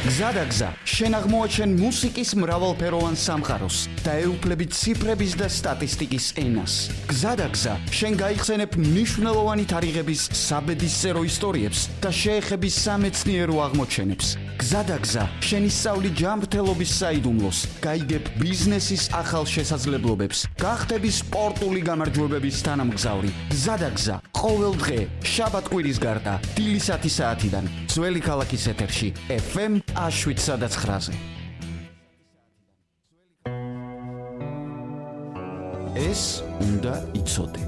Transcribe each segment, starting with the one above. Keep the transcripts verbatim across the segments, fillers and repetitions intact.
გზადაგზა, შენ აღმოაჩენ მუსიკის მრავალფეროვან სამყაროს და ეუფლები ციფრების და სტატისტიკის ენას. გზადაგზა, შენ გაიხსენებ მნიშვნელოვანი თარიღების საბედისწერო ისტორიებს და შეეხები სამეცნიერო აღმოჩენებს. გზადაგზა, შენ ისწავლი ჯანმრთელობის საიდუმლოს, გაიგებ ბიზნესის ახალ შესაძლებლობებს, გახდები სპორტული გამარჯვებების თანამგზავრი. გზადაგზა, ყოველ დღე, შაბათ-კვირის გარდა, დილისათი საათიდან, ძველი ქალაქის ეთერში, ეფ ემ შვიდსა და ცხრაზე. ეს უნდა იცოდე.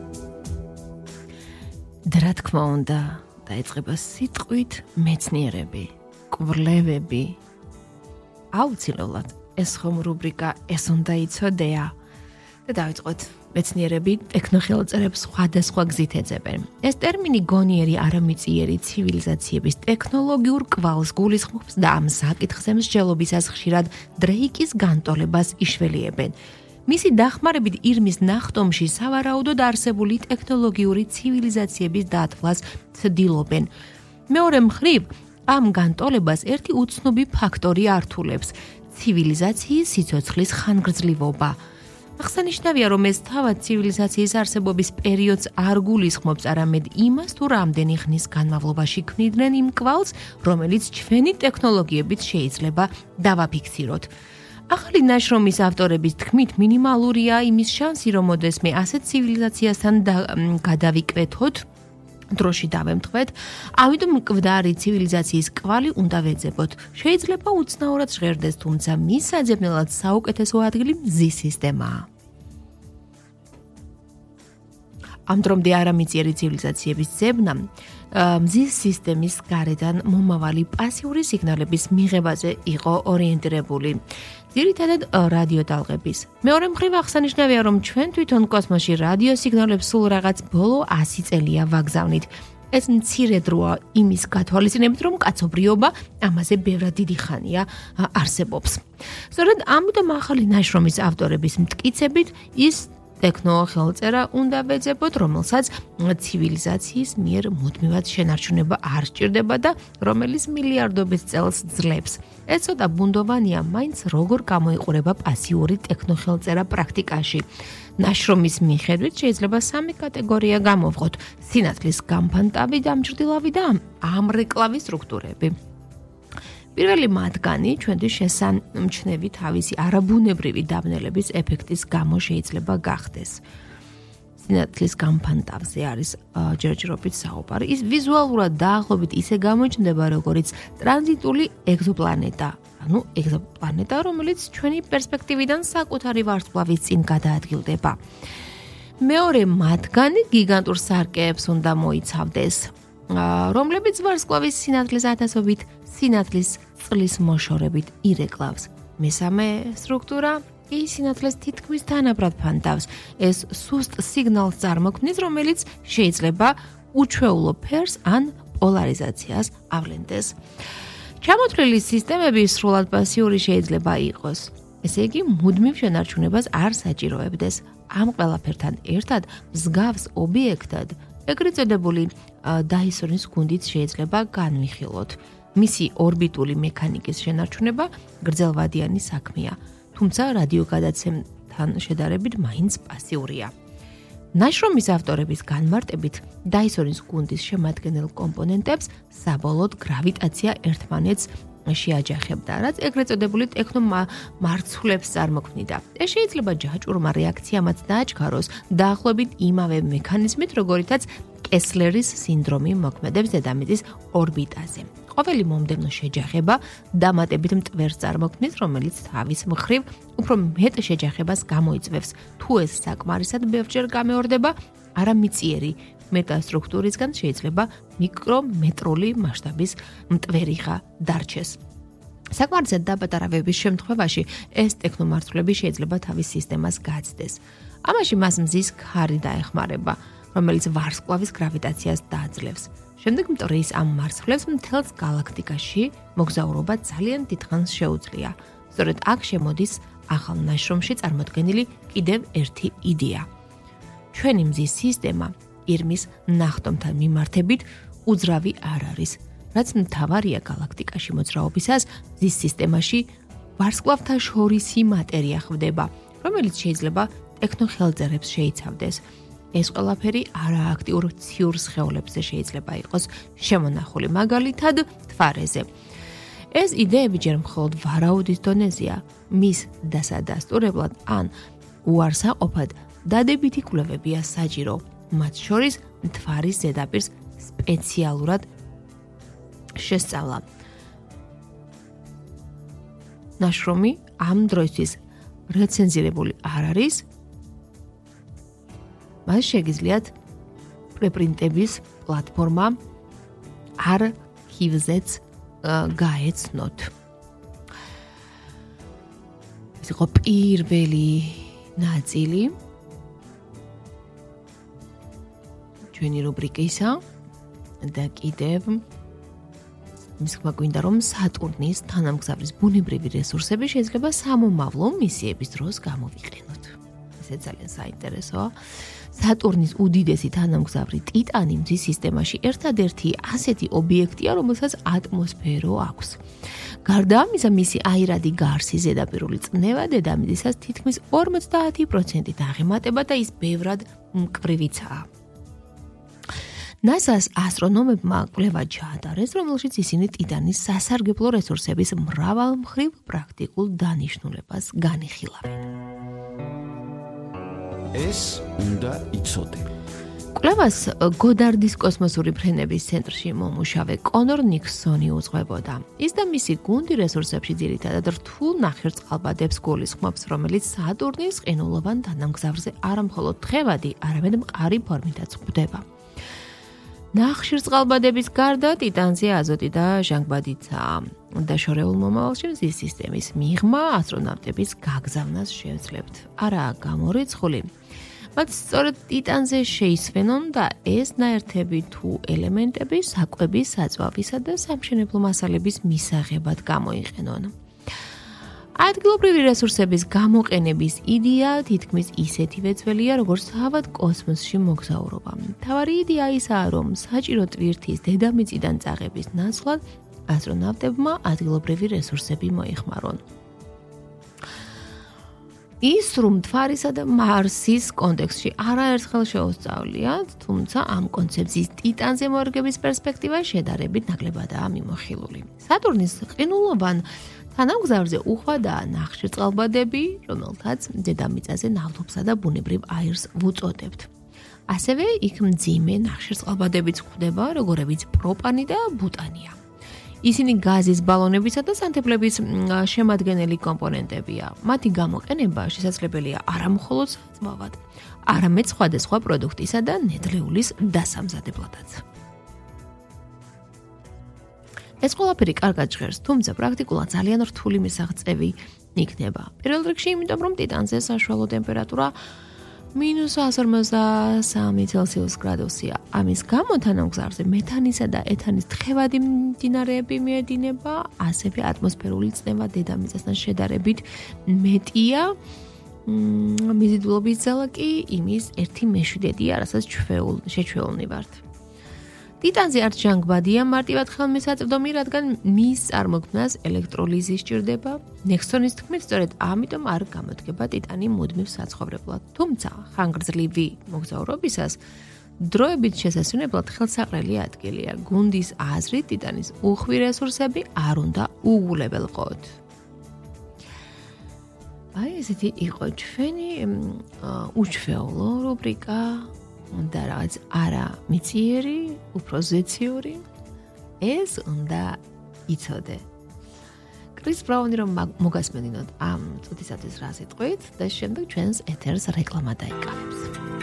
რა თქმა უნდა, დაიწყება სიტყვით მეცნიერები, კვლევები. აუცილებლად, ეს ხომ რუბრიკა ეს უნდა იცოდეა. და დავიწყოთ. მეცნიერები ტექნოხელწერებს სხვადასხვა გზით ეძებენ. ეს ტერმინი გონიერი არამიწიერი ცივილიზაციების ტექნოლოგიურ კვალს გულისხმობს და ამ საკითხზე მსჯელობისას ხშირად დრეიკის განტოლებას იშველიებენ. მისი დახმარებით ირმის ნახტომში სავარაუდოდ არსებული ტექნოლოგიური ცივილიზაციების დათვლას ცდილობენ. მეორე მხრივ, ამ განტოლებას ერთი უცნობი ფაქტორი ართულებს: ცივილიზაციის სიცოცხლის ხანგრძლივობა. აღსანიშნავია, რომ ეს თავად ცივილიზაციის არსებობის პერიოდს არ გულისხმობს, არამედ იმას, თუ რამდენი ხნის განმავლობაში ქმნიდნენ იმ კვალს, რომელიც ჩვენი ტექნოლოგიებით შეიძლება დავაფიქსიროთ. ახალი ნაშრომის ავტორების თქმით, მინიმალურია იმის შანსი, რომ ოდესმე ასეთ ცივილიზაციასთან გადავიკვეთოთ, დროში დავემთხვეთ, ამიტომ მკვდარი ცივილიზაციის კვალი უნდა ვეძებოთ. შეიძლება უცნაურად ჟღერდეს, თუმცა მის საძებნელად საუკეთესო ადგილი მზის სისტემაა. ამ დრომდე არამიწიერი ცივილიზაციების ძებნამ მზის სისტემის გარედან მომავალი პასიური სიგნალების მიღებაზე იყო ორიენტირებული. ძირითადად რადიოტალღების. მეორე მხრივ აღსანიშნავია, რომ ჩვენ თვითონ კოსმოსში რადიო სიგნალებს სულ რაღაც ბოლო ასი წელია ვაგზავნით. ეს მცირე დროა იმის გათვალისწინებით, რომ კაცობრიობა ამაზე ბევრად დიდი ხანია არსებობს. სწორედ ამიტომ ახალი ნაშრომის ავტორების მტკიცებით ის ტექნოხელწერა უნდა ვეძებოთ, რომელსაც ცივილიზაციის მიერ მუდმივად შენარჩუნება არ სჭირდება და რომელიც მილიარდობით წელს ძლებს. ეს ცოტა ბუნდოვანია, მაინც როგორ გამოიყურება პასიური ტექნოხელწერა პრაქტიკაში. ნაშრომის მიხედვით შეიძლება სამი კატეგორია გამოვღოთ: სინათლის გამფანტავი, დამჭრდილავი და ამრეკლავი სტრუქტურები. პირველი მათგანი ჩვენთვის შესამჩნევი თავისი არაბუნებრივი დაბნელების ეფექტის გამო შეიძლება გახდეს. სინათლის გამფანტავზე არის ჯერჯერობით საუბარი. ის ვიზუალურად დაახლოებით ისე გამოჩნდება, როგორც ტრანზიტული ეგზოპლანეტა, ანუ ეგზოპლანეტა, რომელიც ჩვენი პერსპექტივიდან საკუთარი ვარსკვლავის წინ გადაადგილდება. მეორე მათგანი გიგანტურ სარკეებს უნდა მოიცავდეს, რომლებიც ვარსკვლავის სინათლის ათასობით სინათლის წყლის მოშორებით ირეკლავს. მესამე სტრუქტურა ის სინათლეს თითქმის თანაბრად ფანტავს. ეს სუსტ სიგნალს წარმოქმნის, რომელიც შეიძლება უჩვეულო ფერს ან პოლარიზაციას ავლენდეს. ჩამოთვლილი სისტემები სრულად პასიური შეიძლება იყოს. ესე იგი, მუდმივ შენარჩუნებას არ საჭიროებდეს. ამ ყველაფერთან ერთად მსგავს ობიექტად, ეგრეთ წოდებული დაისონის გუნდით შეიძლება განვიხილოთ. მისი ორბიტული მექანიკის შენარჩუნება გრძელვადიანი საქმეა, თუმცა რადიოგადაცემთან შედარებით მაინც პასიურია. ნაშრომის ავტორების განმარტებით, დაისონის გუნდის შემადგენელ კომპონენტებს საბოლოოდ გრავიტაცია ერთმანეთს შეაჯახებდა, რაც ეგრეთ წოდებული ტექნომარცვლებს წარმოქმნიდა. ეს შეიძლება ჯაჭვურმა რეაქციამაც დააჩქაროს დაახლოებით იმავე მექანიზმით, როგორითაც კესლერის სინდრომი მოქმედებს დედამიწის ორბიტაზე. ყოველი მომდევნო შეჯახება დამატებით მტვერს წარმოქმნის, რომელიც თავის მხრივ უფრო მეტ შეჯახებას გამოიწვევს. თუ ეს საკმარისად ბევრჯერ გამეორდება, არამიწიერი მეტასტრუქტურისგან შეიძლება მიკრომეტრული მასშტაბის მტვერიღა დარჩეს. საკმარისად დაბატარავების შემთხვევაში ეს ტექნომარცვლები შეიძლება თავის სისტემას გაცდეს. ამაში მას მზის ქარი დაეხმარება, რომელიც ვარსკვლავის გრავიტაციას დააძლევს. შემდეგ მტვრის ამ მარცვლებს მთელს galaktikაში მოგზაურობა ძალიან დიდხანს შეუძლია. სწორედ აქ შემოდის ახალ ნაშრომში წარმოდგენილი კიდევ ერთი იდეა. ჩვენი მზის სისტემა ირმის ნახტომთან მიმართებით უძრავი არ არის. რაც მთავარია galaktikაში მოძრაობისას, მზის სისტემაში ვარსკვლავთა შორისი მატერია ხვდება, რომელიც შეიძლება ტექნოხელწერებს შეიცავდეს. ეს ყველაფერი არააქტიურ ციურ სხეულებზე შეიძლება იყოს შემონახული, მაგალითად, თვარეზე. ეს იდეები ჯერ მხოლოდ ვარაუდის დონეზეა, მის დასადასტურებლად ან უარსაყოფად დადებითი კვლევებია საჭირო, მათ შორის მთვარის ზედაპირს სპეციალურად შესწავლა. ნაშრომი ამ დროისთვის რეცენზირებული არ არის, მას შეგიძლიათ პრეპრინტების პლატფორმა არქივზეც გაეცნოთ. ეს იყო პირველი ნაწილი ჩვენი რუბრიკისა და კიდევ მის ხმა გვინდა რომ სატურნის თანამგზავრის ბუნებრივი რესურსები შეიძლება სამომავლო მისიების დროს გამოვიყენოთ. ესე ძალიან საინტერესოა. სატურნის უდიდესი თანამგზავრი ტიტანი მზის სისტემაში ერთადერთი ასეთი ობიექტია, რომელსაც ატმოსფერო აქვს. გარდა ამისა, მისი აირადი გარსი ზედაპირული წნევა დედამიწისას თითქმის ორმოცდაათი პროცენტით აღემატება და ის ბევრად მკვრივიცაა. ნასას ასტრონომებმა კვლევა ჩაატარეს, რომელშიც ისინი ტიტანის სასარგებლო რესურსების მრავალმხრივ პრაქტიკულ დანიშნულებას განიხილავენ. ეს უნდა იცოდე. კვლევას გოდარდის კოსმოსური ფრენების ცენტრში მომუშავე კონორ ნიქსონი უძღვებოდა. ის და მისი გუნდი რესურსებში ძირითადად რთულ ნახშირწყალბადებს გულისხმობს, რომელიც სატურნის ყინულოვან თანამგზავრზე არა მხოლოდ თხევადი, არამედ მყარი ფორმითაც ხვდება. ნახშირწყალბადების გარდა ტიტანზე აზოტი და ჟანგბადიცაა. დაშორეულ მომავალში მზის სისტემის მიღმა ასტრონავტების გაგზავნას შეეძლებთ. არაა გამორიცხული. მათ სწორედ ტიტანზე შეისვენონ და ეს ნაერთები თუ ელემენტები საკვების, საწვავისა და სამშენებლო მასალების მისაღებად გამოიყენონ. ადგილობრივი რესურსების გამოყენების იდეა თითქმის ისეთივე ძველია, როგორც თავად კოსმოსში მოგზაურობა. მთავარი იდეა ისაა, რომ საჭირო ტვირთის დედამიწიდან წაღების ნაცვლად ასტრონავტებმა ადგილობრივი რესურსები მოიხმარონ. ის რომ მთვარისა და მარსის კონტექსტში არაერთხელ შეუსწავლიათ, თუმცა ამ კონცეფციის ტიტანზე მოერგების პერსპექტივა შედარებით ნაკლებადაა მიმოხილული. სატურნის ყინულოვან თანამგზავრზე უხვადაა ნახშირწყალბადები, რომელთაც დედამიწაზე ნავთობსა და ბუნებრივ აირს ვუწოდებთ. ასევე იქ მძიმე ნახშირწყალბადებიც ხვდება, როგორებიც პროპანი და ბუტანია. ისინი გაზის ბალონებისა და სანთებლების შემადგენელი კომპონენტებია. მათი გამოყენება შესაძლებელია არა მხოლოდ საწვავად, არამედ სხვადასხვა პროდუქტისა და ნედლეულის დასამზადებლადაც. ეს ყველაფერი კარგად ჟღერს, თუმცა პრაქტიკულად ძალიან რთული მისაღწევი იქნება. პირველ რიგში, იმიტომ რომ ტიტანზე საშუალო ტემპერატურა მინუს εκατს ორმოცდასამი ცელსიუს გრადუსია. ამის გამო თანამგზავრზე მეთანისა და ეთანის თხევადი მდინარეები მიედინება, ასევე ატმოსფერული წნევა დედამიწასთან შედარებით მეტია. მიზიდულობის ძალა კი იმის ერთი მეშვიდედია, რასაც ჩვეულ შეჩვეულნი ვართ. ტიტანზე არც ჟანგბადია მარტივად ხელმისაწვდომი, რადგან მის წარმოქმნას ელექტროლიზი სჭირდება. ნიქსონის თქმით, სწორედ ამიტომ არ გამოდგება ტიტანი მუდმივ საცხოვრებლად. თუმცა, ხანგრძლივი მოგზაურობისას დროებით შესასვენებლად ხელსაყრელი ადგილია. გუნდის აზრით, ტიტანის უხვი რესურსები არ უნდა უგულებელყოთ. აი, ესეთი იყო ჩვენი უჩვეულო რუბრიკა. და რაც არა მიწიერი, უფრო ზეციური, ეს უნდა იცოდე. კრის ბრაუნი რომ მოგასმენინოთ ამ წუთისათვის რა სიტყვით და შემდეგ ჩვენს ეთერს რეკლამა დაიკავებს.